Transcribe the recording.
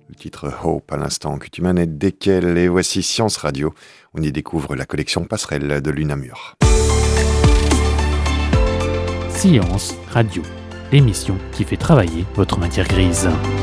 Le titre Hope à l'instant, Cutuman et Deckel. Et voici Science Radio. On y découvre la collection Passerelle de l'UNAMUR. Science Radio, l'émission qui fait travailler votre matière grise.